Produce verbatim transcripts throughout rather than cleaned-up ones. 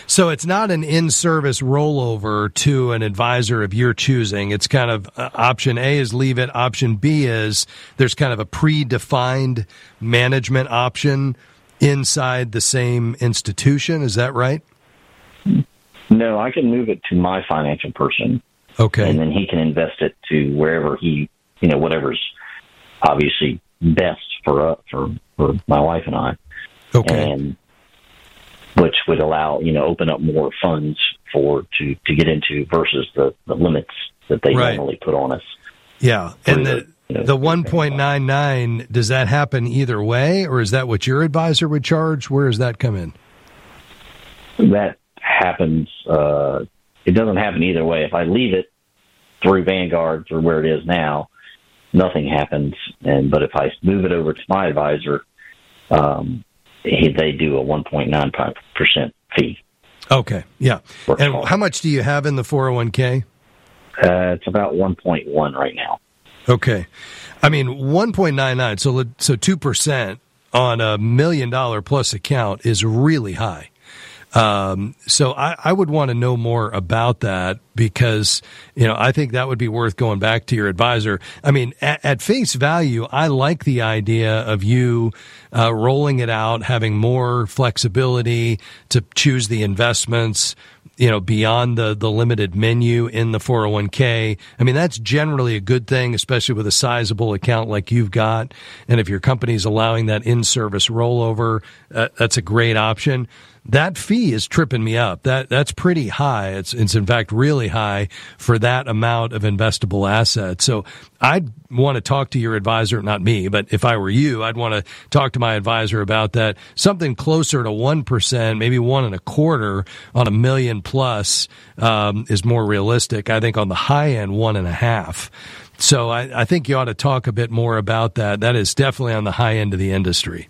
So it's not an in-service rollover to an advisor of your choosing. It's kind of uh, option A is leave it. Option B is there's kind of a predefined management option inside the same institution. Is that right? No, I can move it to my financial person. Okay. And then he can invest it to wherever he, you know, whatever's obviously best for uh, for for my wife and I. Okay. And which would allow, you know, open up more funds for to, to get into versus the, the limits that they right. normally put on us. Yeah. And the, you know, the one point nine nine, does that happen either way, or is that what your advisor would charge? Where does that come in? That happens. Uh, it doesn't happen either way. If I leave it through Vanguard or where it is now, nothing happens. And but if I move it over to my advisor, um, he, they do a one point nine five percent fee. Okay, yeah. And how much do you have in the four oh one k? Uh, it's about one point one right now. Okay. I mean, one point nine nine, so so two percent on a million dollar plus account is really high. Um, so I, I would want to know more about that because, you know, I think that would be worth going back to your advisor. I mean, at, at face value, I like the idea of you uh, rolling it out, having more flexibility to choose the investments, you know, beyond the, the limited menu in the four oh one k. I mean, that's generally a good thing, especially with a sizable account like you've got. And if your company's allowing that in-service rollover, uh, that's a great option. That fee is tripping me up. That that's pretty high. It's it's in fact really high for that amount of investable assets. So I'd want to talk to your advisor, not me, but if I were you, I'd want to talk to my advisor about that. Something closer to one percent, maybe one and a quarter on a million plus um, is more realistic. I think on the high end, one and a half. So I, I think you ought to talk a bit more about that. That is definitely on the high end of the industry.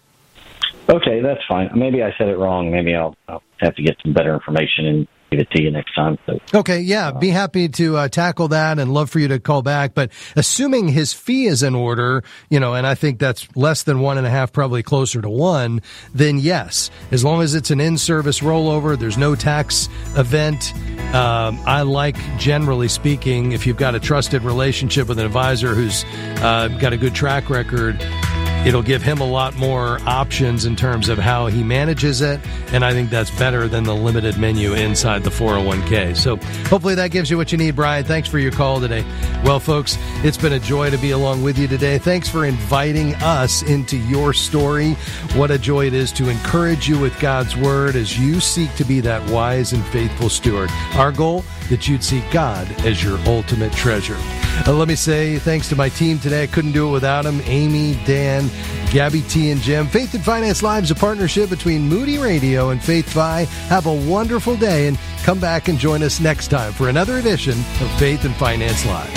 Okay, that's fine. Maybe I said it wrong. Maybe I'll, I'll have to get some better information and give it to you next time. So, okay, yeah, be happy to uh, tackle that and love for you to call back. But assuming his fee is in order, you know, and I think that's less than one and a half, probably closer to one, then yes, as long as it's an in-service rollover, there's no tax event. Um, I like, generally speaking, if you've got a trusted relationship with an advisor who's uh, got a good track record, it'll give him a lot more options in terms of how he manages it, and I think that's better than the limited menu inside the four oh one k. So hopefully that gives you what you need, Brian. Thanks for your call today. Well, folks, it's been a joy to be along with you today. Thanks for inviting us into your story. What a joy it is to encourage you with God's Word as you seek to be that wise and faithful steward. Our goal, that you'd see God as your ultimate treasure. Uh, let me say thanks to my team today. I couldn't do it without them. Amy, Dan, Gabby T, and Jim. Faith and Finance Live is a partnership between Moody Radio and Faith Fi. Have a wonderful day and come back and join us next time for another edition of Faith and Finance Live.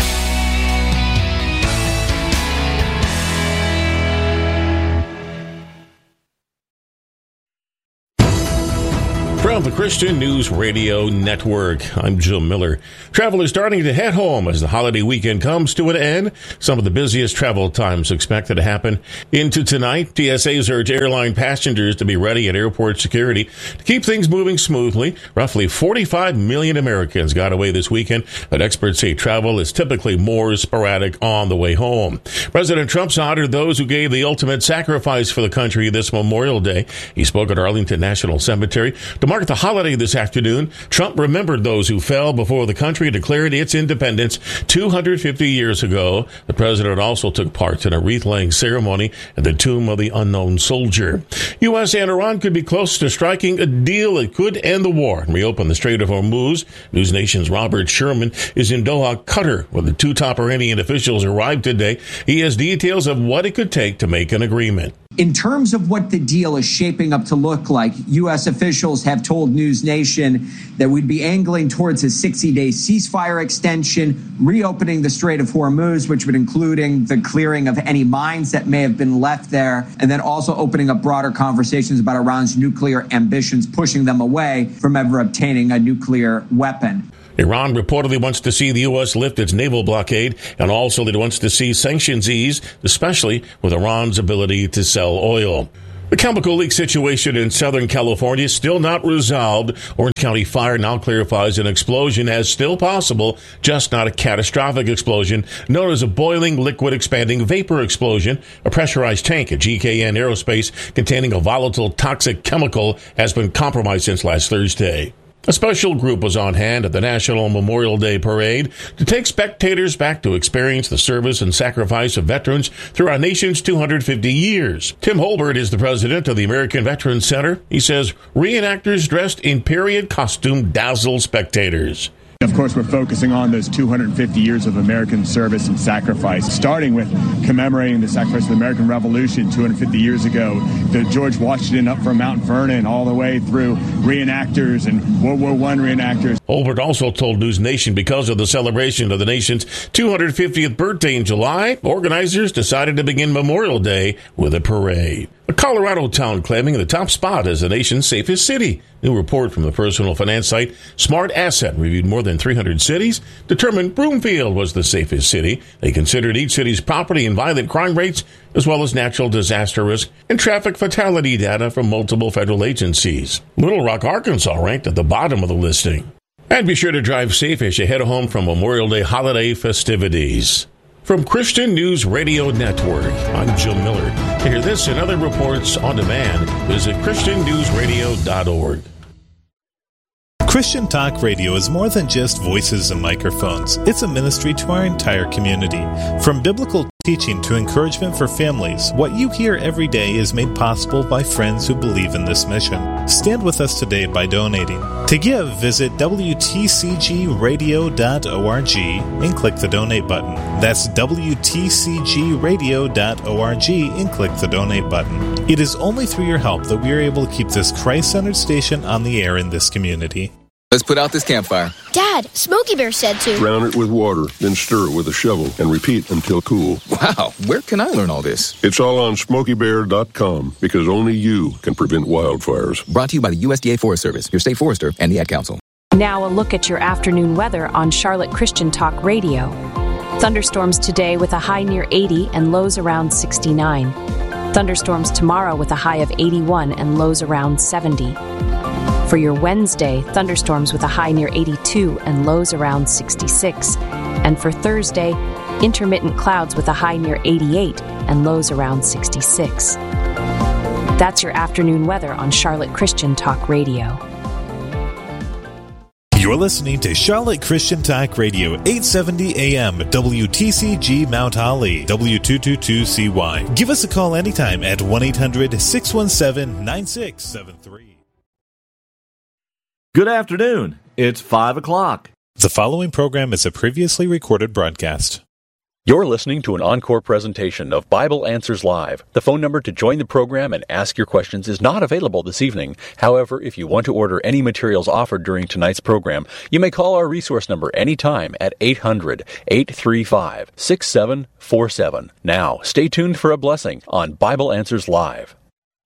From the Christian News Radio Network, I'm Jim Miller. Travel is starting to head home as the holiday weekend comes to an end. Some of the busiest travel times expected to happen into tonight. T S A's urge airline passengers to be ready at airport security to keep things moving smoothly. Roughly forty-five million Americans got away this weekend, but experts say travel is typically more sporadic on the way home. President Trump's honored those who gave the ultimate sacrifice for the country this Memorial Day. He spoke at Arlington National Cemetery to mark the holiday this afternoon. Trump remembered those who fell before the country declared its independence two hundred fifty years ago. The president also took part in a wreath-laying ceremony at the tomb of the unknown soldier. U S and Iran could be close to striking a deal that could end the war and reopen the Strait of Hormuz. News Nation's Robert Sherman is in Doha, Qatar, where the two top Iranian officials arrived today. He has details of what it could take to make an agreement. In terms of what the deal is shaping up to look like, U S officials have told News Nation that we'd be angling towards a sixty-day ceasefire extension, reopening the Strait of Hormuz, which would including the clearing of any mines that may have been left there, and then also opening up broader conversations about Iran's nuclear ambitions, pushing them away from ever obtaining a nuclear weapon. Iran reportedly wants to see the U S lift its naval blockade, and also that it wants to see sanctions eased, especially with Iran's ability to sell oil. The chemical leak situation in Southern California is still not resolved. Orange County Fire now clarifies an explosion as still possible, just not a catastrophic explosion, known as a boiling liquid expanding vapor explosion. A pressurized tank at G K N Aerospace containing a volatile toxic chemical has been compromised since last Thursday. A special group was on hand at the National Memorial Day Parade to take spectators back to experience the service and sacrifice of veterans through our nation's two hundred fifty years. Tim Holbert is the president of the American Veterans Center. He says reenactors dressed in period costume dazzle spectators. Of course, we're focusing on those two hundred fifty years of American service and sacrifice, starting with commemorating the sacrifice of the American Revolution two hundred fifty years ago, the George Washington up from Mount Vernon, all the way through reenactors and World War One reenactors. Holbert also told News Nation because of the celebration of the nation's two hundred fiftieth birthday in July, organizers decided to begin Memorial Day with a parade. A Colorado town claiming the top spot as the nation's safest city. New report from the personal finance site Smart Asset reviewed more than three hundred cities, determined Broomfield was the safest city. They considered each city's property and violent crime rates, as well as natural disaster risk and traffic fatality data from multiple federal agencies. Little Rock, Arkansas ranked at the bottom of the listing. And be sure to drive safe as you head home from Memorial Day holiday festivities. From Christian News Radio Network, I'm Jim Miller. To hear this and other reports on demand, visit Christian News Radio dot org. Christian Talk Radio is more than just voices and microphones. It's a ministry to our entire community. From biblical teaching to encouragement for families, what you hear every day is made possible by friends who believe in this mission. Stand with us today by donating. To give, visit W T C G radio dot org and click the donate button. That's W T C G radio dot org and click the donate button. It is only through your help that we are able to keep this Christ-centered station on the air in this community. Let's put out this campfire. Dad, Smokey Bear said to. Drown it with water, then stir it with a shovel, and repeat until cool. Wow, where can I learn all this? It's all on Smokey Bear dot com, because only you can prevent wildfires. Brought to you by the U S D A Forest Service, your state forester, and the Ad Council. Now a look at your afternoon weather on Charlotte Christian Talk Radio. Thunderstorms today with a high near eighty and lows around sixty-nine. Thunderstorms tomorrow with a high of eighty-one and lows around seventy. For your Wednesday, thunderstorms with a high near eighty-two and lows around sixty-six. And for Thursday, intermittent clouds with a high near eighty-eight and lows around sixty-six. That's your afternoon weather on Charlotte Christian Talk Radio. You're listening to Charlotte Christian Talk Radio, eight seventy A M, W T C G Mount Holly, W two twenty-two C Y. Give us a call anytime at one eight hundred six one seven nine six seven three. Good afternoon. It's five o'clock. The following program is a previously recorded broadcast. You're listening to an encore presentation of Bible Answers Live. The phone number to join the program and ask your questions is not available this evening. However, if you want to order any materials offered during tonight's program, you may call our resource number anytime at eight hundred eight three five six seven four seven. Now, stay tuned for a blessing on Bible Answers Live.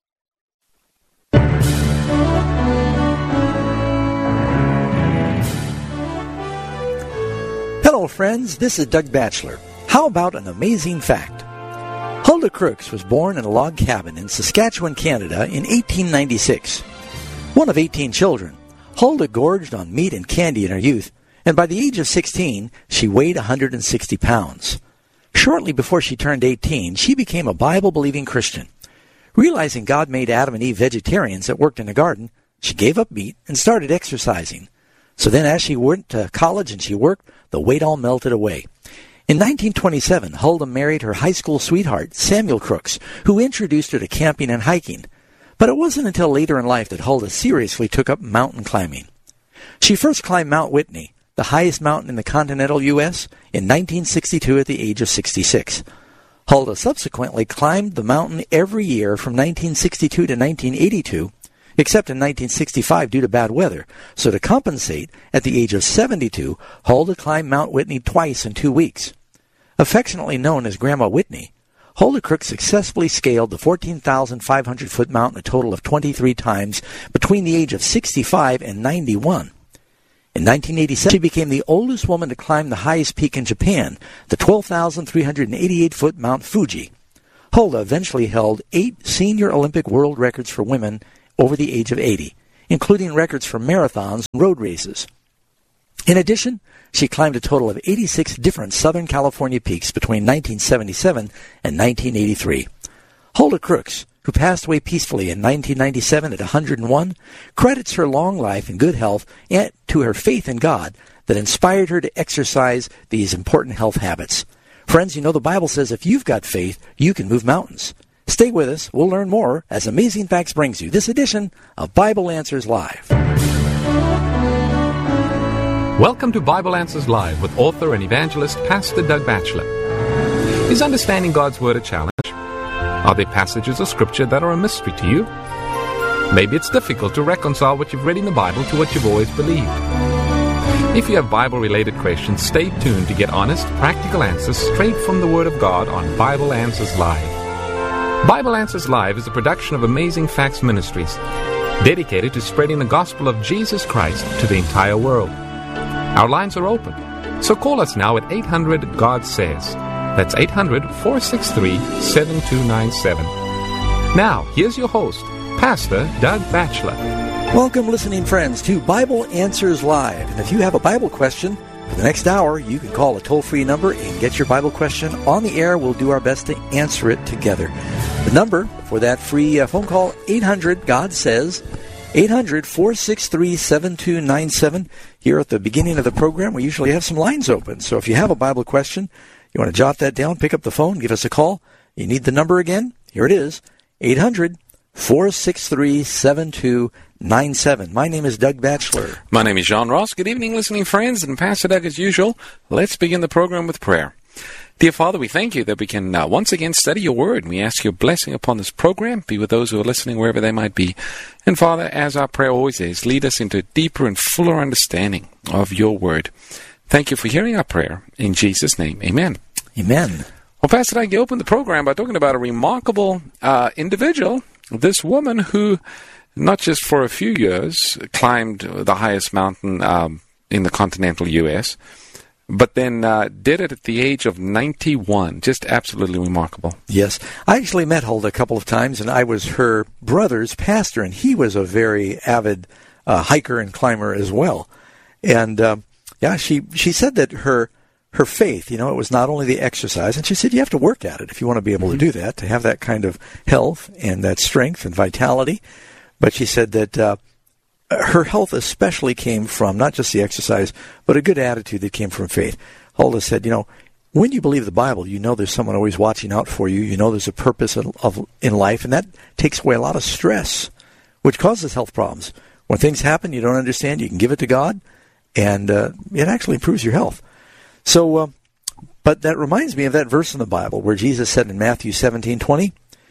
Hello, friends. This is Doug Batchelor. How about an amazing fact? Hulda Crooks was born in a log cabin in Saskatchewan, Canada in eighteen ninety-six. One of eighteen children, Hulda gorged on meat and candy in her youth, and by the age of sixteen, she weighed one hundred sixty pounds. Shortly before she turned eighteen, she became a Bible-believing Christian. Realizing God made Adam and Eve vegetarians that worked in the garden, she gave up meat and started exercising. So then as she went to college and she worked, the weight all melted away. In nineteen twenty-seven, Hulda married her high school sweetheart, Samuel Crooks, who introduced her to camping and hiking. But it wasn't until later in life that Hulda seriously took up mountain climbing. She first climbed Mount Whitney, the highest mountain in the continental U S, in nineteen sixty-two at the age of sixty-six. Hulda subsequently climbed the mountain every year from nineteen sixty-two to nineteen eighty-two, except in nineteen sixty-five due to bad weather. So to compensate, at the age of seventy-two, Hulda climbed Mount Whitney twice in two weeks. Affectionately known as Grandma Whitney, Hulda Crooks successfully scaled the fourteen thousand five hundred foot mountain a total of twenty-three times between the age of sixty-five and ninety-one. In nineteen eighty-seven, she became the oldest woman to climb the highest peak in Japan, the twelve thousand three hundred eighty-eight foot Mount Fuji. Hulda eventually held eight senior Olympic world records for women over the age of eighty, including records for marathons and road races. In addition, she climbed a total of eighty-six different Southern California peaks between nineteen seventy-seven and nineteen eighty-three. Hulda Crooks, who passed away peacefully in nineteen ninety-seven at one hundred one, credits her long life and good health and to her faith in God that inspired her to exercise these important health habits. Friends, you know the Bible says if you've got faith, you can move mountains. Stay with us. We'll learn more as Amazing Facts brings you this edition of Bible Answers Live. Welcome to Bible Answers Live with author and evangelist Pastor Doug Batchelor. Is understanding God's Word a challenge? Are there passages of Scripture that are a mystery to you? Maybe it's difficult to reconcile what you've read in the Bible to what you've always believed. If you have Bible-related questions, stay tuned to get honest, practical answers straight from the Word of God on Bible Answers Live. Bible Answers Live is a production of Amazing Facts Ministries, dedicated to spreading the gospel of Jesus Christ to the entire world. Our lines are open, so call us now at eight hundred God Says. That's eight hundred, four six three, seven two nine seven. Now, here's your host, Pastor Doug Batchelor. Welcome, listening friends, to Bible Answers Live. And if you have a Bible question for the next hour, you can call a toll-free number and get your Bible question on the air. We'll do our best to answer it together. The number for that free uh, phone call, eight hundred God Says, eight hundred, four six three, seven two nine seven. Here at the beginning of the program, we usually have some lines open. So if you have a Bible question, you want to jot that down, pick up the phone, give us a call. You need the number again? Here it is, eight hundred, four six three, seven two nine seven. My name is Doug Batchelor. My name is John Ross. Good evening, listening friends. And Pastor Doug, as usual, let's begin the program with prayer. Dear Father, we thank you that we can uh, once again study your word. And we ask your blessing upon this program. Be with those who are listening wherever they might be. And Father, as our prayer always is, lead us into a deeper and fuller understanding of your word. Thank you for hearing our prayer. In Jesus' name, amen. Amen. Well, Pastor Doug, you opened the program by talking about a remarkable uh, individual, this woman who, not just for a few years, climbed the highest mountain um, in the continental U S, but then uh, did it at the age of ninety-one. Just absolutely remarkable. Yes. I actually met Hulda a couple of times, and I was her brother's pastor, and he was a very avid uh, hiker and climber as well. And, uh, yeah, she, she said that her her faith, you know, it was not only the exercise, and she said you have to work at it if you want to be able to do that, to have that kind of health and that strength and vitality. But she said that uh, her health especially came from not just the exercise, but a good attitude that came from faith. Hulda said, you know, when you believe the Bible, you know there's someone always watching out for you. You know there's a purpose of, of, in life, and that takes away a lot of stress, which causes health problems. When things happen you don't understand, you can give it to God, and uh, it actually improves your health. So, uh, but that reminds me of that verse in the Bible where Jesus said in Matthew seventeen twenty,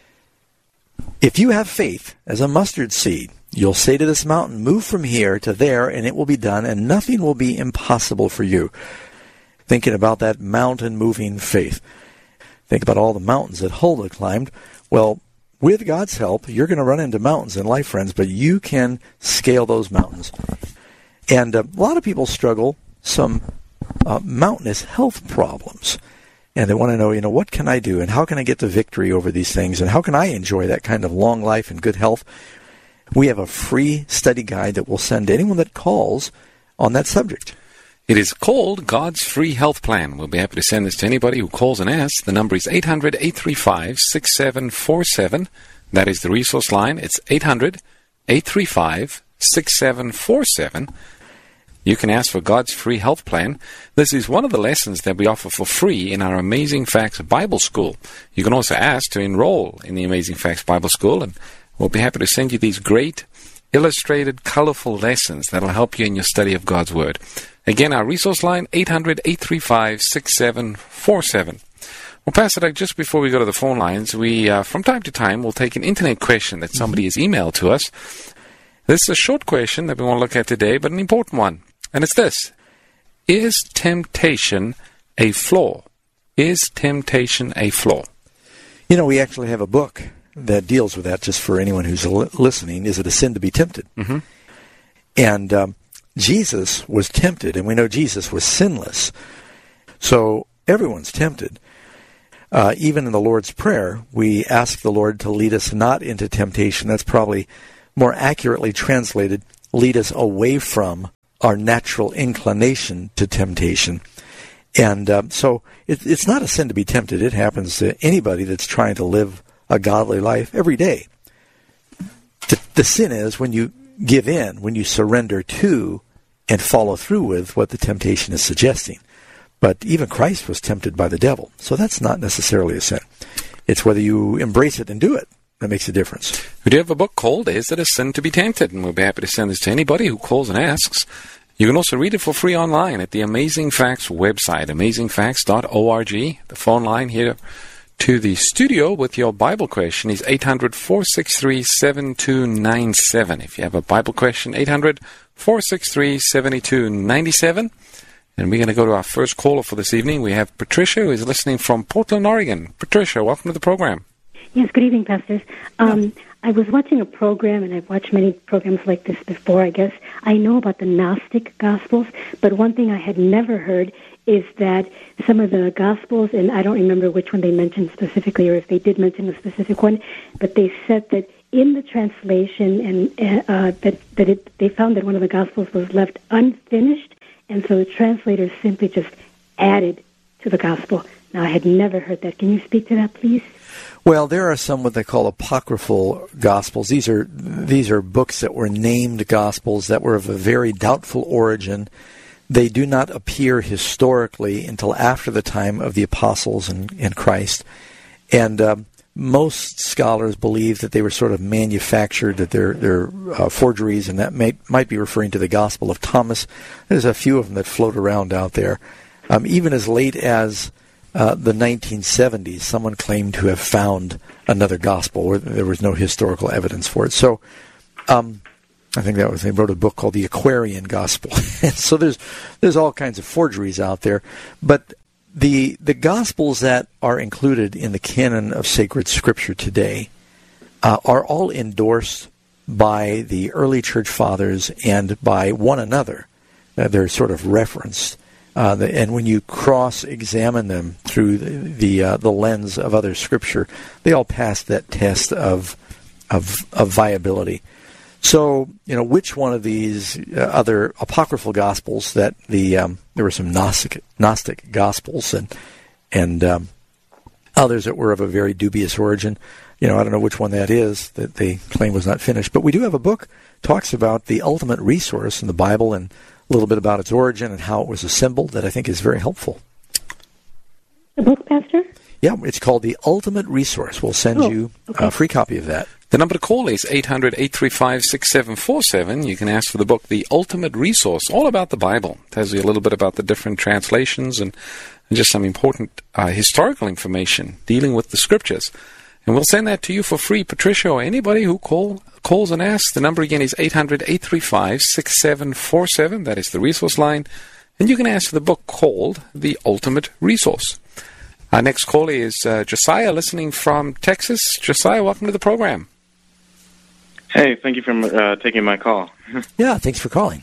if you have faith as a mustard seed, you'll say to this mountain, move from here to there, and it will be done, and nothing will be impossible for you. Thinking about that mountain-moving faith. Think about all the mountains that Hulda climbed. Well, with God's help, you're going to run into mountains in life, friends, but you can scale those mountains. And uh, a lot of people struggle some uh, mountainous health problems. And they want to know, you know, what can I do, and how can I get the victory over these things, and how can I enjoy that kind of long life and good health? We have a free study guide that we'll send to anyone that calls on that subject. It is called God's Free Health Plan. We'll be happy to send this to anybody who calls and asks. The number is eight hundred, eight three five, six seven four seven. That is the resource line. It's eight hundred, eight three five, six seven four seven. You can ask for God's Free Health Plan. This is one of the lessons that we offer for free in our Amazing Facts Bible School. You can also ask to enroll in the Amazing Facts Bible School, and we'll be happy to send you these great, illustrated, colorful lessons that will help you in your study of God's Word. Again, our resource line, eight hundred, eight three five, six seven four seven. Well, Pastor Doug, just before we go to the phone lines, we, uh, from time to time, will take an internet question that somebody has emailed to us. This is a short question that we want to look at today, but an important one. And it's this: is temptation a flaw? Is temptation a flaw? You know, we actually have a book that deals with that, just for anyone who's li- listening. Is it a sin to be tempted? Mm-hmm. And um, Jesus was tempted, and we know Jesus was sinless. So everyone's tempted. Uh, even in the Lord's Prayer, we ask the Lord to lead us not into temptation. That's probably more accurately translated, lead us away from our natural inclination to temptation. And um, so it, it's not a sin to be tempted. It happens to anybody that's trying to live a godly life every day. The, the sin is when you give in, when you surrender to and follow through with what the temptation is suggesting. But even Christ was tempted by the devil, so that's not necessarily a sin. It's whether you embrace it and do it that makes a difference. We do have a book called Is It a Sin to be Tempted? And we'll be happy to send this to anybody who calls and asks. You can also read it for free online at the Amazing Facts website, amazing facts dot org. The phone line here to the studio with your Bible question is eight hundred, four six three, seven two nine seven. If you have a Bible question, eight hundred, four six three, seven two nine seven. And we're going to go to our first caller for this evening. We have Patricia, who is listening from Portland, Oregon. Patricia, welcome to the program. Yes, good evening, pastors. Um, I was watching a program, and I've watched many programs like this before, I guess. I know about the Gnostic Gospels, but one thing I had never heard is that some of the Gospels, and I don't remember which one they mentioned specifically, or if they did mention a specific one, but they said that in the translation, and uh, that, that it, they found that one of the Gospels was left unfinished, and so the translators simply just added to the Gospel. Now, I had never heard that. Can you speak to that, please? Well, there are some what they call apocryphal Gospels. These are these are books that were named Gospels that were of a very doubtful origin. They do not appear historically until after the time of the apostles and, and Christ. And uh, most scholars believe that they were sort of manufactured, that they're, they're uh, forgeries, and that may, might be referring to the Gospel of Thomas. There's a few of them that float around out there. Um, even as late as uh, the nineteen seventies, someone claimed to have found another Gospel where there was no historical evidence for it. So um, I think that was, they wrote a book called The Aquarian Gospel. So there's there's all kinds of forgeries out there. But The the Gospels that are included in the canon of sacred Scripture today uh, are all endorsed by the early church fathers and by one another. Uh, they're sort of referenced. Uh, the, and when you cross-examine them through the the, uh, the lens of other Scripture, they all pass that test of of, of viability. So, you know, which one of these uh, other apocryphal Gospels that the um, there were some Gnostic Gnostic Gospels and and um, others that were of a very dubious origin. You know, I don't know which one that is that they claim was not finished. But we do have a book talks about the ultimate resource in the Bible and a little bit about its origin and how it was assembled that I think is very helpful. The book, Pastor? Yeah, it's called The Ultimate Resource. We'll send oh, you okay. a free copy of that. The number to call is eight hundred, eight three five, six seven four seven. You can ask for the book, The Ultimate Resource, all about the Bible. It tells you a little bit about the different translations and, and just some important uh, historical information dealing with the Scriptures. And we'll send that to you for free, Patricia, or anybody who call, calls and asks. The number again is eight hundred, eight three five, six seven four seven. That is the resource line. And you can ask for the book called The Ultimate Resource. Our next caller is uh, Josiah, listening from Texas. Josiah, welcome to the program. Hey, thank you for uh, taking my call. Yeah, thanks for calling.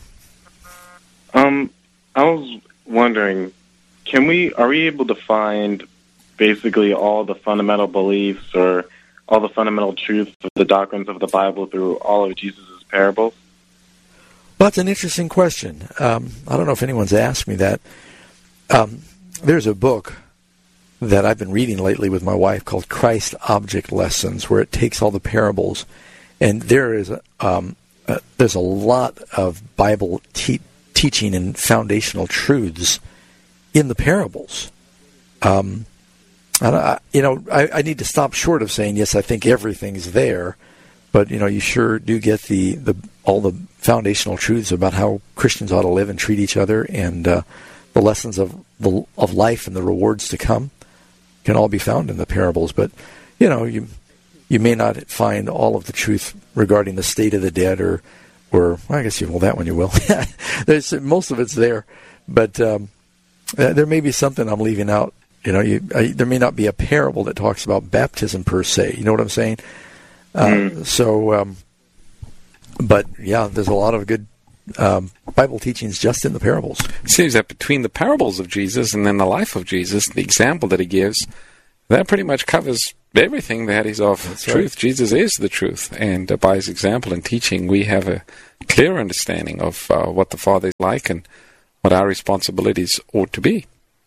Um, I was wondering, can we are we able to find basically all the fundamental beliefs or all the fundamental truths of the doctrines of the Bible through all of Jesus' parables? Well, that's an interesting question. Um, I don't know if anyone's asked me that. Um, there's a book that I've been reading lately with my wife called Christ Object Lessons, where it takes all the parables. And there is um, uh, there's a lot of Bible te- teaching and foundational truths in the parables. Um, and I, you know, I, I need to stop short of saying yes. I think everything's there, but you know, you sure do get the, the all the foundational truths about how Christians ought to live and treat each other, and uh, the lessons of the of life and the rewards to come can all be found in the parables. But you know, you. You may not find all of the truth regarding the state of the dead, or, or well, I guess you will. That one you will. There's most of it's there, but um, uh, there may be something I'm leaving out. You know, you, I, there may not be a parable that talks about baptism per se. You know what I'm saying? Uh, mm. So, um, but yeah, there's a lot of good um, Bible teachings just in the parables. It seems that between the parables of Jesus and then the life of Jesus, the example that he gives, that pretty much covers everything that is of That's truth. Right. Jesus is the truth, and uh, by his example and teaching, we have a clear understanding of uh, what the Father is like and what our responsibilities ought to be.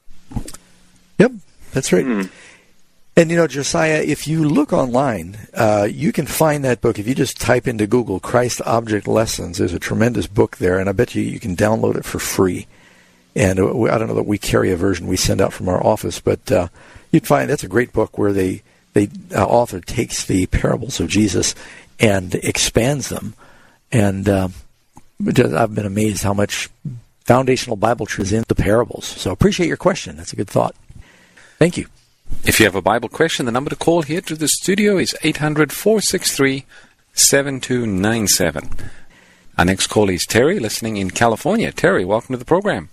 Yep, that's right. Mm. And, you know, Josiah, if you look online, uh, you can find that book. If you just type into Google Christ Object Lessons, there's a tremendous book there, and I bet you you can download it for free. And uh, I don't know that we carry a version we send out from our office, but uh, you'd find that's a great book where they, they uh, author takes the parables of Jesus and expands them. And uh, I've been amazed how much foundational Bible truth is in the parables. So appreciate your question. That's a good thought. Thank you. If you have a Bible question, the number to call here to the studio is eight hundred, four six three, seven two nine seven. Our next call is Terry, listening in California. Terry, welcome to the program.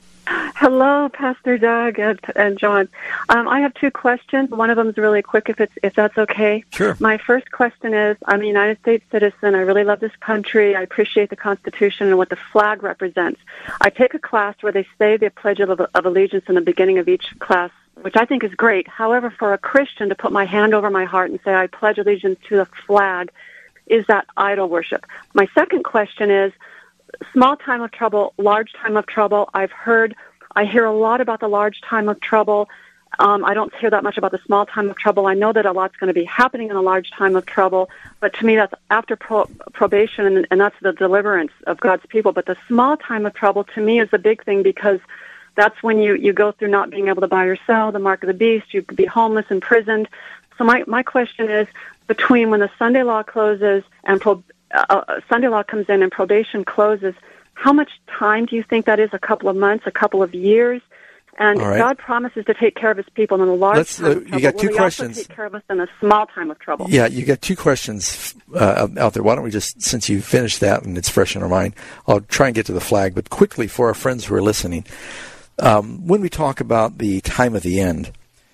Hello, Pastor Doug and, and John. Um, I have two questions. One of them is really quick, if it's if that's okay. Sure. My first question is, I'm a United States citizen. I really love this country. I appreciate the Constitution and what the flag represents. I take a class where they say the Pledge of, of Allegiance in the beginning of each class, which I think is great. However, for a Christian to put my hand over my heart and say, I pledge allegiance to the flag, is that idol worship? My second question is, small time of trouble, large time of trouble. I've heard, I hear a lot about the large time of trouble. Um, I don't hear that much about the small time of trouble. I know that a lot's going to be happening in a large time of trouble, but to me that's after pro- probation, and, and that's the deliverance of God's people. But the small time of trouble, to me, is the big thing, because that's when you, you go through not being able to buy or sell, the mark of the beast, you could be homeless, imprisoned. So my, my question is, between when the Sunday law closes and pro, uh, Sunday law comes in and probation closes, how much time do you think that is? A couple of months, a couple of years? And right. God promises to take care of his people in the large Let's, time uh, of trouble. You got two Will questions. He also take care of us in a small time of trouble? Yeah, you got two questions uh, out there. Why don't we just, since you finished that and it's fresh in our mind, I'll try and get to the flag. But quickly, for our friends who are listening, um, when we talk about the time of the end,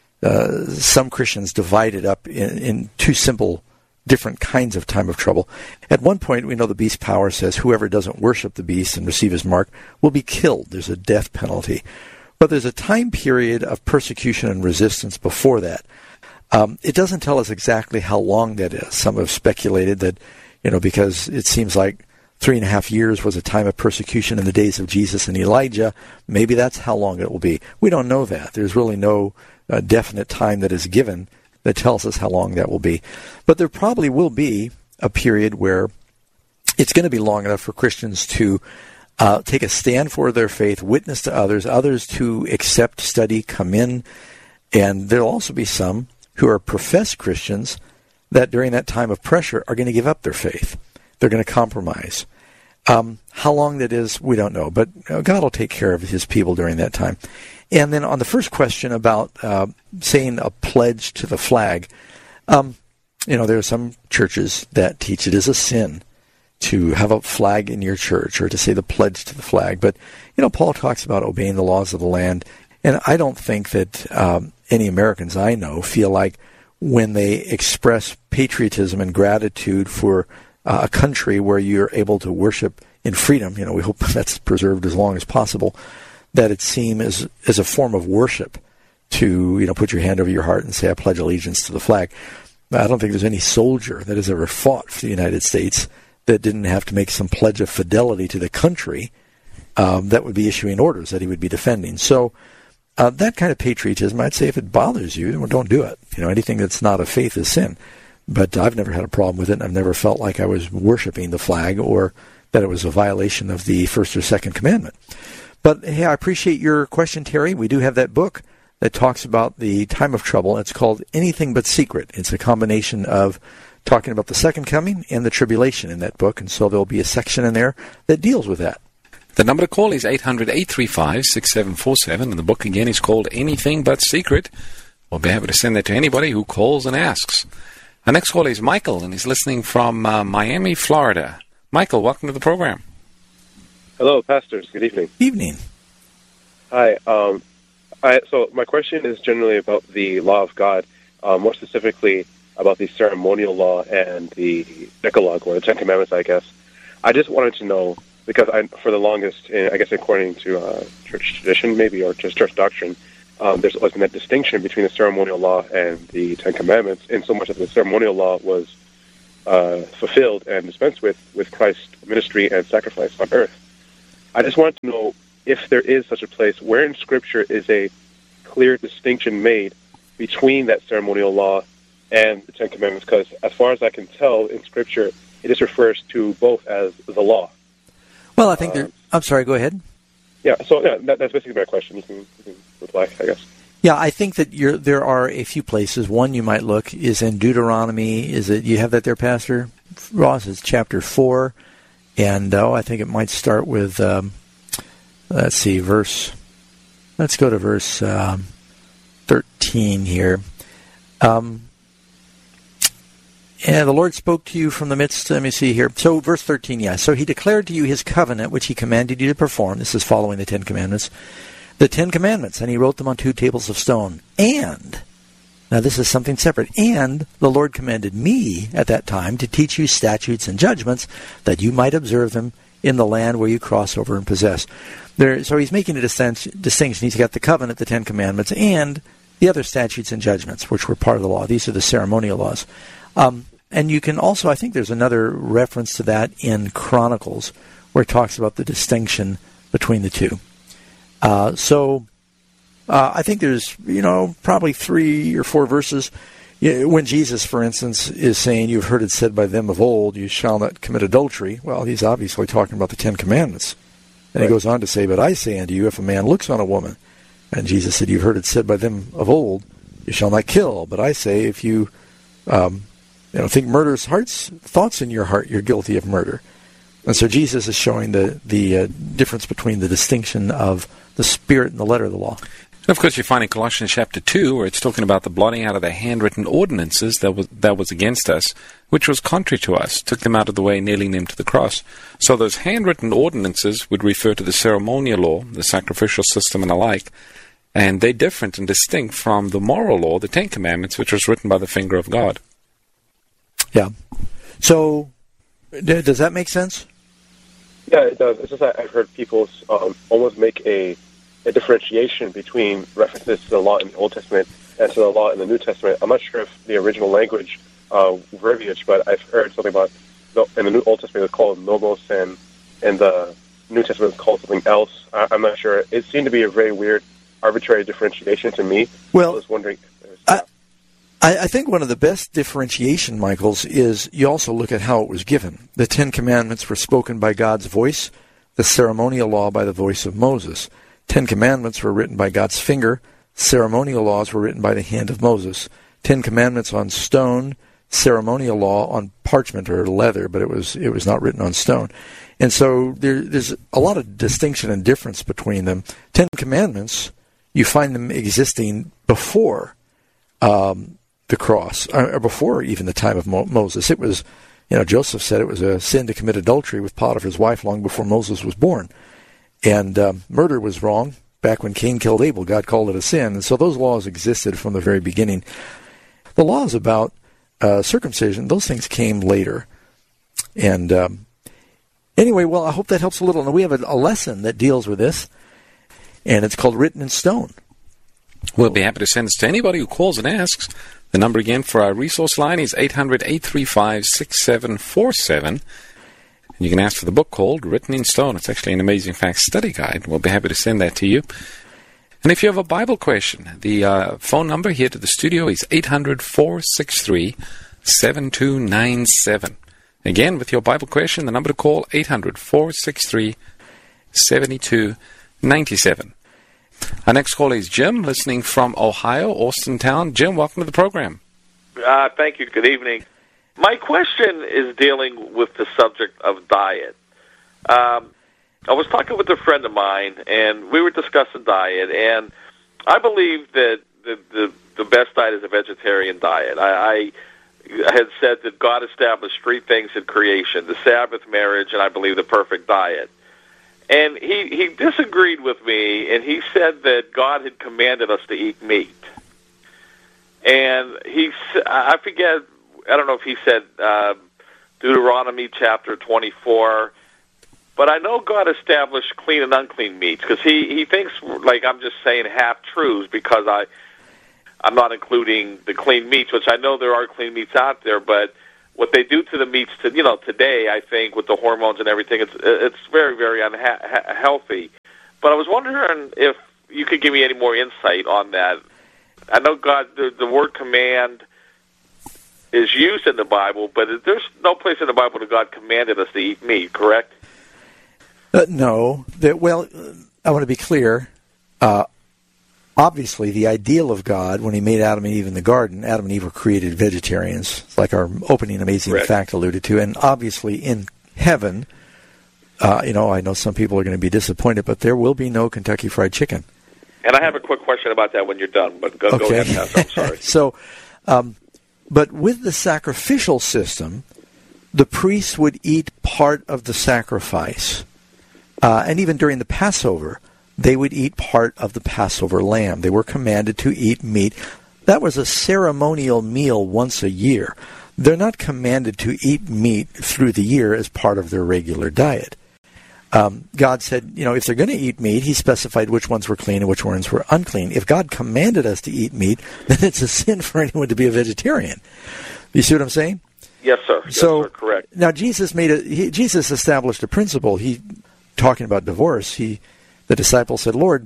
uh, some Christians divide it up in, in two simple different kinds of time of trouble. At one point, we know the beast power says whoever doesn't worship the beast and receive his mark will be killed. There's a death penalty. But there's a time period of persecution and resistance before that. Um, it doesn't tell us exactly how long that is. Some have speculated that, you know, because it seems like three and a half years was a time of persecution in the days of Jesus and Elijah, maybe that's how long it will be. We don't know that. There's really no uh, definite time that is given that tells us how long that will be. But there probably will be a period where it's going to be long enough for Christians to Uh, take a stand for their faith, witness to others, others to accept, study, come in. And there'll also be some who are professed Christians that during that time of pressure are going to give up their faith. They're going to compromise. Um, how long that is, we don't know. But God will take care of his people during that time. And then on the first question about uh, saying a pledge to the flag, um, you know, there are some churches that teach it is a sin to have a flag in your church or to say the pledge to the flag. But, you know, Paul talks about obeying the laws of the land. And I don't think that um, any Americans I know feel like when they express patriotism and gratitude for uh, a country where you're able to worship in freedom, you know, we hope that's preserved as long as possible, that it seems as, as a form of worship to, you know, put your hand over your heart and say, I pledge allegiance to the flag. I don't think there's any soldier that has ever fought for the United States that didn't have to make some pledge of fidelity to the country um, that would be issuing orders that he would be defending. So uh, that kind of patriotism, I'd say if it bothers you, don't do it. You know, anything that's not of faith is sin. But I've never had a problem with it, and I've never felt like I was worshiping the flag or that it was a violation of the first or second commandment. But, hey, I appreciate your question, Terry. We do have that book that talks about the time of trouble. It's called Anything But Secret. It's a combination of talking about the second coming and the tribulation in that book, and so there'll be a section in there that deals with that. The number to call is eight hundred, eight three five, six seven four seven, and the book again is called Anything But Secret. We'll be happy to send that to anybody who calls and asks. Our next call is Michael, and he's listening from uh, Miami, Florida. Michael, welcome to the program. Hello, pastors. Good evening. Evening. Hi. Um, I, so my question is generally about the law of God, uh, more specifically about the ceremonial law and the Decalogue, or the Ten Commandments, I guess. I just wanted to know, because I, for the longest, I guess according to uh, church tradition maybe, or just church doctrine, um, there's always been that distinction between the ceremonial law and the Ten Commandments, in so much that the ceremonial law was uh, fulfilled and dispensed with with Christ's ministry and sacrifice on earth. I just wanted to know if there is such a place where in Scripture is a clear distinction made between that ceremonial law and the Ten Commandments, because as far as I can tell in Scripture, it just refers to both as the law. Well, I think there... I'm sorry, go ahead. Yeah, so yeah, that, that's basically my question. You can, you can reply, I guess. Yeah, I think that you're, there are a few places. One you might look is in Deuteronomy. Is it, you have that there, Pastor Ross? It's chapter four. And, oh, I think it might start with, um, let's see, verse... Let's go to verse um, thirteen here. Um, and the Lord spoke to you from the midst, let me see here. So verse thirteen, yeah. So he declared to you his covenant, which he commanded you to perform. This is following the Ten Commandments. The Ten Commandments, and he wrote them on two tables of stone. And, now this is something separate, and the Lord commanded me at that time to teach you statutes and judgments that you might observe them in the land where you cross over and possess. There, so he's making a distinction. He's got the covenant, the Ten Commandments, and the other statutes and judgments, which were part of the law. These are the ceremonial laws. Um, and you can also, I think there's another reference to that in Chronicles, where it talks about the distinction between the two. Uh, so uh, I think there's, you know, probably three or four verses. When Jesus, for instance, is saying, you've heard it said by them of old, you shall not commit adultery. Well, he's obviously talking about the Ten Commandments. And right. He goes on to say, but I say unto you, if a man looks on a woman, and Jesus said, you've heard it said by them of old, you shall not kill. But I say, if you, um, you know, think murderous hearts, thoughts in your heart, you're guilty of murder. And so Jesus is showing the, the uh, difference between the distinction of the spirit and the letter of the law. And of course, you find in Colossians chapter two, where it's talking about the blotting out of the handwritten ordinances that was that was against us, which was contrary to us, took them out of the way, nailing them to the cross. So those handwritten ordinances would refer to the ceremonial law, the sacrificial system, and the like, and they're different and distinct from the moral law, the Ten Commandments, which was written by the finger of God. Yeah. So, d- does that make sense? Yeah, it does. It's just that I've heard people um, almost make a a differentiation between references to the law in the Old Testament and to the law in the New Testament. I'm not sure if the original language uh, verbiage, but I've heard something about, in the New Old Testament it's called nomos, and in the New Testament it's called something else. I, I'm not sure. It seemed to be a very weird, arbitrary differentiation to me. Well, I was wondering. I, I think one of the best differentiation, Michaels, is you also look at how it was given. The Ten Commandments were spoken by God's voice, the ceremonial law by the voice of Moses. Ten Commandments were written by God's finger. Ceremonial laws were written by the hand of Moses. Ten Commandments on stone. Ceremonial law on parchment or leather, but it was it was not written on stone. And so there, there's a lot of distinction and difference between them. Ten Commandments, you find them existing before um, the cross, or before even the time of Mo- Moses. It was, you know, Joseph said it was a sin to commit adultery with Potiphar's wife long before Moses was born. And um, murder was wrong. Back when Cain killed Abel, God called it a sin. And so those laws existed from the very beginning. The laws about uh, circumcision, those things came later. And um, anyway, well, I hope that helps a little. Now, we have a, a lesson that deals with this, and it's called Written in Stone. We'll be happy to send this to anybody who calls and asks. The number again for our resource line is eight hundred, eight three five, six seven four seven. You can ask for the book called Written in Stone. It's actually an Amazing Facts study guide. We'll be happy to send that to you. And if you have a Bible question, the uh, phone number here to the studio is eight hundred, four six three, seven two nine seven. Again, with your Bible question, the number to call, eight hundred, four six three, seven two nine seven. Our next caller is Jim, listening from Ohio, Austintown. Jim, welcome to the program. Uh, thank you. Good evening. My question is dealing with the subject of diet. Um, I was talking with a friend of mine, and we were discussing diet, and I believe that the, the, the best diet is a vegetarian diet. I, I had said that God established three things in creation, the Sabbath, marriage, and I believe the perfect diet. And he, he disagreed with me, and he said that God had commanded us to eat meat. And he, I forget... I don't know if he said uh, Deuteronomy chapter twenty-four, But I know God established clean and unclean meats because he, he thinks like I'm just saying half-truths because I, I'm not including the clean meats, which I know there are clean meats out there, but what they do to the meats, to, you know, today, I think, with the hormones and everything, it's it's very, very unhealthy. But I was wondering if you could give me any more insight on that. I know God, the, the word command is used in the Bible, but there's no place in the Bible that God commanded us to eat meat, correct? Uh, no. That, well, I want to be clear. Uh, obviously, the ideal of God, when he made Adam and Eve in the garden, Adam and Eve were created vegetarians, like our opening amazing Correct. fact alluded to. And obviously, in heaven, uh, you know, I know some people are going to be disappointed, but there will be no Kentucky Fried Chicken. And I have a quick question about that when you're done, but go, okay. go ahead, Pastor. I'm sorry. so, um, but with the sacrificial system, the priests would eat part of the sacrifice. Uh, and even during the Passover, they would eat part of the Passover lamb. They were commanded to eat meat. That was a ceremonial meal once a year. They're not commanded to eat meat through the year as part of their regular diet. Um, God said, you know, if they're going to eat meat, he specified which ones were clean and which ones were unclean. If God commanded us to eat meat, then it's a sin for anyone to be a vegetarian. You see what I'm saying? Yes, sir. Yes, so, sir. Correct. Now, Jesus made a he, Jesus established a principle. He, talking about divorce, he, the disciples said, Lord,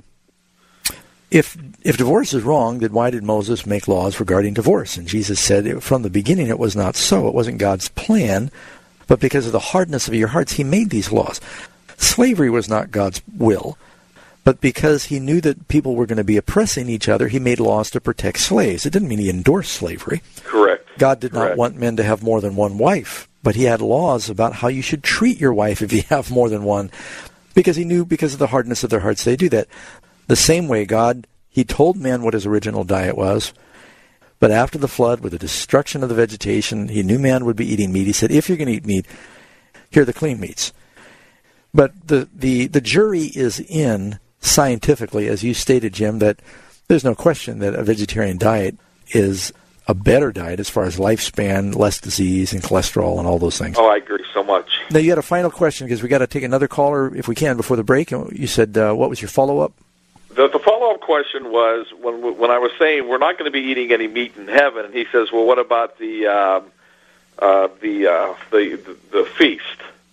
if if divorce is wrong, then why did Moses make laws regarding divorce? And Jesus said, from the beginning, it was not so. It wasn't God's plan, but because of the hardness of your hearts, he made these laws. Slavery was not God's will, but because he knew that people were going to be oppressing each other, he made laws to protect slaves. It didn't mean he endorsed slavery. Correct. God did Correct. not want men to have more than one wife, but he had laws about how you should treat your wife if you have more than one, because he knew because of the hardness of their hearts they do that. The same way God, he told man what his original diet was, but after the flood, with the destruction of the vegetation, he knew man would be eating meat. He said, if you're going to eat meat, here are the clean meats. But the, the, the jury is in, scientifically, as you stated, Jim, that there's no question that a vegetarian diet is a better diet as far as lifespan, less disease, and cholesterol, and all those things. Oh, I agree so much. Now, you had a final question, because we got to take another caller, if we can, before the break. You said, uh, what was your follow-up? The, the follow-up question was, when when I was saying we're not going to be eating any meat in heaven, and he says, well, what about the um, uh, the, uh, the the the feast?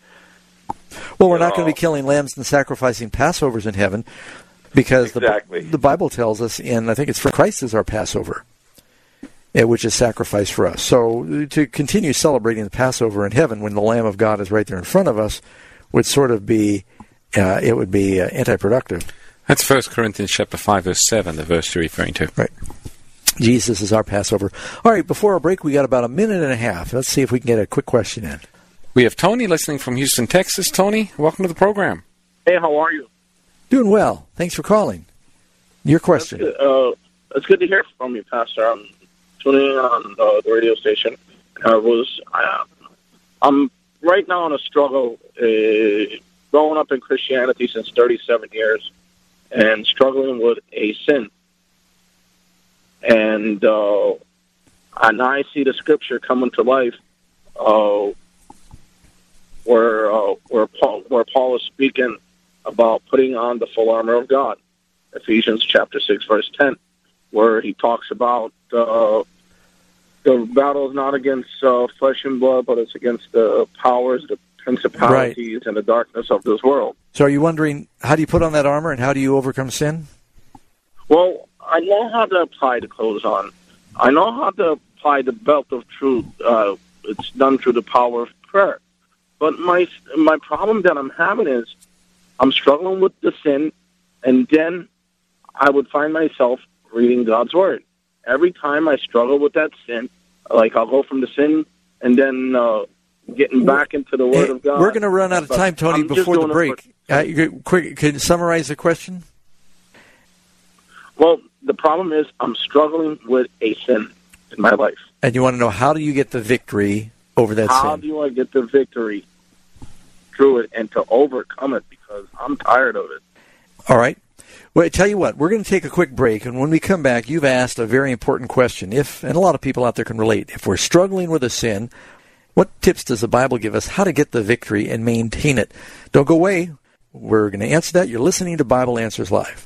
Well, we're not going to be killing lambs and sacrificing Passovers in heaven, because exactly. the, the Bible tells us, in I think it's for Christ is our Passover, which is sacrificed for us. So to continue celebrating the Passover in heaven when the Lamb of God is right there in front of us would sort of be, uh, it would be uh, anti-productive. That's First Corinthians chapter five, verse seven, the verse you're referring to. Right. Jesus is our Passover. All right, before our break, we got about a minute and a half. Let's see if we can get a quick question in. We have Tony listening from Houston, Texas. Tony, welcome to the program. Hey, how are you? Doing well. Thanks for calling. Your question. That's good. Uh, it's good to hear from you, Pastor. I'm tuning in on uh, the radio station. I was, I, I'm right now in a struggle, uh, growing up in Christianity since thirty-seven years, and struggling with a sin. And uh, and I see the Scripture coming to life. Uh, Where uh, where Paul where Paul is speaking about putting on the full armor of God, Ephesians chapter six verse ten, where he talks about uh, the battle is not against uh, flesh and blood, but it's against the powers, the principalities, right. and the darkness of this world. So, are you wondering how do you put on that armor and how do you overcome sin? Well, I know how to apply the clothes on. I know how to apply the belt of truth. Uh, it's done through the power of prayer. But my my problem that I'm having is I'm struggling with the sin, and then I would find myself reading God's Word. Every time I struggle with that sin, like I'll go from the sin and then uh, getting back into the Word of God. We're going to run out of time, Tony, I'm before the break. For, uh, you, quick, can you summarize the question? Well, the problem is I'm struggling with a sin in my life. And you want to know, how do you get the victory over that How sin? How do I get the victory through it and to overcome it, because I'm tired of it? All right. Well, I tell you what, we're going to take a quick break, and when we come back, you've asked a very important question. If, and a lot of people out there can relate, if we're struggling with a sin, What tips does the Bible give us how to get the victory and maintain it? Don't go away. We're going to answer that. You're listening to Bible Answers Live.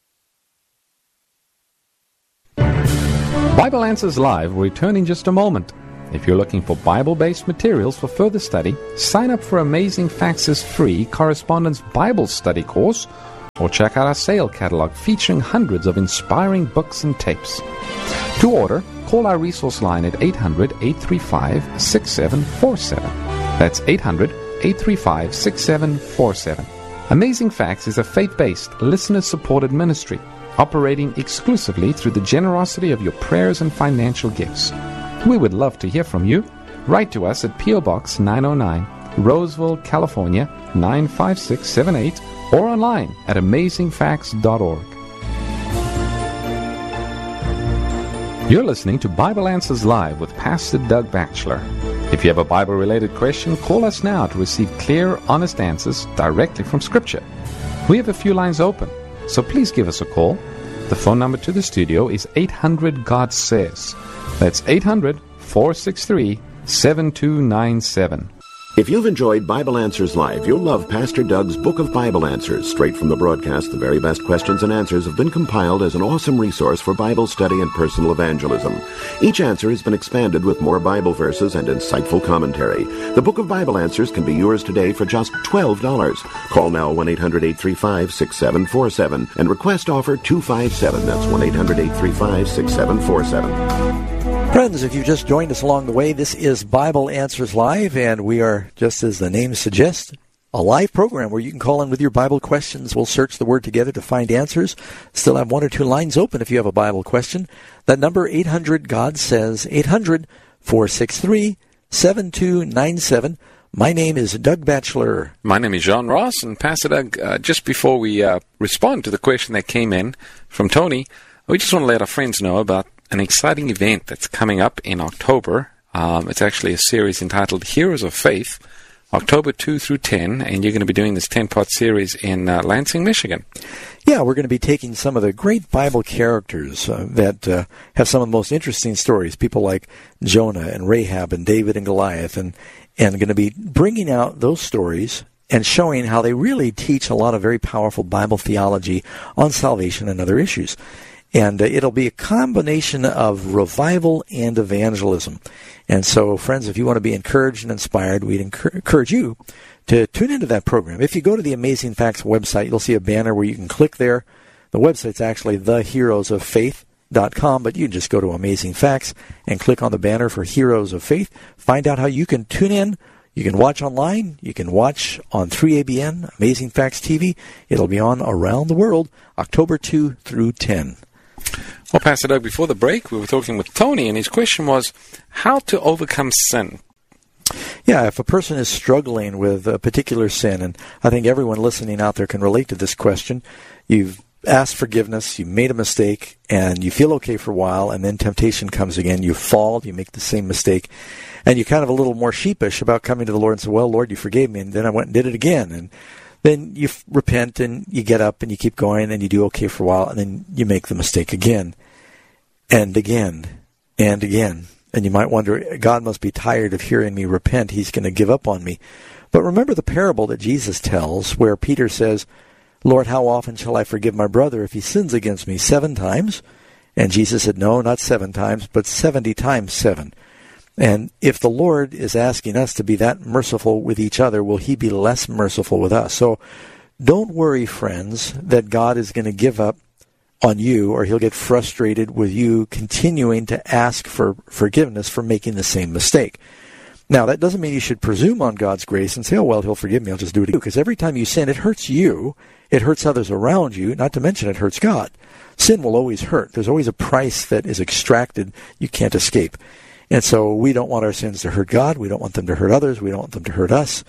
Bible Answers Live will return in just a moment. If you're looking for Bible-based materials for further study, sign up for Amazing Facts' free Correspondence Bible Study course, or check out our sale catalog featuring hundreds of inspiring books and tapes. To order, call our resource line at eight hundred, eight three five, six seven four seven. That's eight hundred, eight three five, six seven four seven. Amazing Facts is a faith-based, listener-supported ministry operating exclusively through the generosity of your prayers and financial gifts. We would love to hear from you. Write to us at P O. Box nine oh nine, Roseville, California, nine five six seven eight, or online at amazing facts dot org. You're listening to Bible Answers Live with Pastor Doug Batchelor. If you have a Bible-related question, call us now to receive clear, honest answers directly from Scripture. We have a few lines open, so please give us a call. The phone number to the studio is eight hundred, God says. That's eight hundred, four six three, seven two nine seven. If you've enjoyed Bible Answers Live, you'll love Pastor Doug's Book of Bible Answers. Straight from the broadcast, the very best questions and answers have been compiled as an awesome resource for Bible study and personal evangelism. Each answer has been expanded with more Bible verses and insightful commentary. The Book of Bible Answers can be yours today for just twelve dollars. Call now one eight hundred, eight three five, six seven four seven and request offer two five seven. That's one eight hundred, eight three five, six seven four seven. Friends, if you've just joined us along the way, this is Bible Answers Live, and we are, just as the name suggests, a live program where you can call in with your Bible questions. We'll search the Word together to find answers. Still have one or two lines open if you have a Bible question. That number, eight hundred, God says, eight hundred, four six three, seven two nine seven. My name is Doug Batchelor. My name is John Ross, and Pastor Doug, uh, just before we uh, respond to the question that came in from Tony, we just want to let our friends know about an exciting event that's coming up in October. Um, it's actually a series entitled Heroes of Faith, October second through tenth, and you're going to be doing this ten-part series in uh, Lansing, Michigan. Yeah, we're going to be taking some of the great Bible characters uh, that uh, have some of the most interesting stories, people like Jonah and Rahab and David and Goliath, and, and going to be bringing out those stories and showing how they really teach a lot of very powerful Bible theology on salvation and other issues. And uh, it'll be a combination of revival and evangelism. And so, friends, if you want to be encouraged and inspired, we'd encourage you to tune into that program. If you go to the Amazing Facts website, you'll see a banner where you can click there. The website's actually the heroes of faith dot com, but you can just go to Amazing Facts and click on the banner for Heroes of Faith. Find out how you can tune in. You can watch online. You can watch on three A B N, Amazing Facts T V. It'll be on around the world, October second through tenth. Well, Pastor Doug, before the break, we were talking with Tony, and his question was how to overcome sin. Yeah, if a person is struggling with a particular sin, and I think everyone listening out there can relate to this question, you've asked forgiveness, you made a mistake, and you feel okay for a while, and then temptation comes again, you fall, you make the same mistake, and you're kind of a little more sheepish about coming to the Lord and say, well, Lord, you forgave me, and then I went and did it again, and then you f- repent and you get up and you keep going and you do okay for a while, and then you make the mistake again and again and again. And you might wonder, God must be tired of hearing me repent. He's going to give up on me. But remember the parable that Jesus tells where Peter says, Lord, how often shall I forgive my brother if he sins against me? Seven times? And Jesus said, no, not seven times, but seventy times seven. And if the Lord is asking us to be that merciful with each other, will he be less merciful with us? So don't worry, friends, that God is going to give up on you, or he'll get frustrated with you continuing to ask for forgiveness for making the same mistake. Now, that doesn't mean you should presume on God's grace and say, oh, well, he'll forgive me, I'll just do it again. Because every time you sin, it hurts you, it hurts others around you, not to mention it hurts God. Sin will always hurt. There's always a price that is extracted you can't escape. And so we don't want our sins to hurt God. We don't want them to hurt others. We don't want them to hurt us.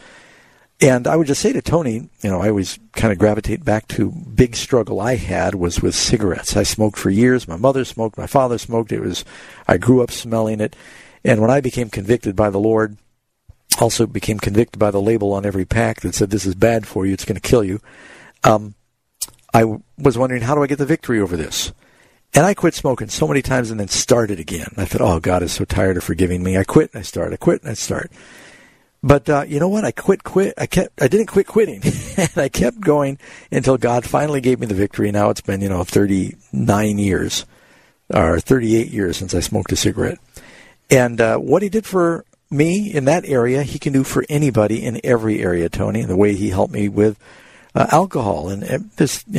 And I would just say to Tony, you know, I always kind of gravitate back to big struggle I had was with cigarettes. I smoked for years. My mother smoked. My father smoked. It was, I grew up smelling it. And when I became convicted by the Lord, also became convicted by the label on every pack that said, this is bad for you, it's going to kill you, um, I w- was wondering, how do I get the victory over this? And I quit smoking so many times and then started again. I thought, oh, God is so tired of forgiving me. I quit and I start. I quit and I start. But uh, you know what? I quit, quit. I kept. I didn't quit quitting, and I kept going until God finally gave me the victory. Now it's been, you know, thirty-nine years, or thirty-eight years since I smoked a cigarette. And uh, what He did for me in that area, He can do for anybody in every area, Tony. And the way He helped me with uh, alcohol and uh, this, you